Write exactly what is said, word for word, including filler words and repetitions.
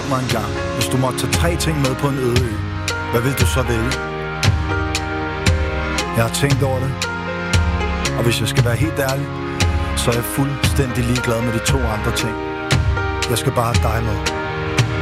fortæl mig engang, hvis du måtte tage tre ting med på en øde ø, hvad vil du så vælge? Jeg har tænkt over det, og hvis jeg skal være helt ærlig, så er jeg fuldstændig ligeglad med de to andre ting. Jeg skal bare have dig med.